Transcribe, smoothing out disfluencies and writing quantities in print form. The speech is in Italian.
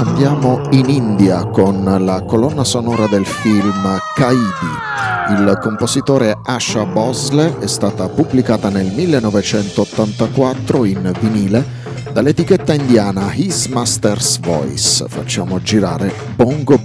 Andiamo in India con la colonna sonora del film Qaidi. Il compositore Asha Bhosle è stata pubblicata nel 1984 in vinile dall'etichetta indiana His Master's Voice. Facciamo girare Bongo